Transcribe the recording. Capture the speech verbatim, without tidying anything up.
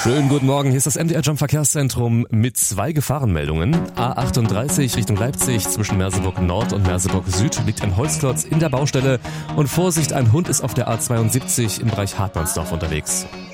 Schönen guten Morgen, hier ist das M D R Jump Verkehrszentrum mit zwei Gefahrenmeldungen. A achtunddreißig Richtung Leipzig zwischen Merseburg Nord und Merseburg Süd liegt ein Holzklotz in der Baustelle und Vorsicht, ein Hund ist auf der A zweiundsiebzig im Bereich Hartmannsdorf unterwegs.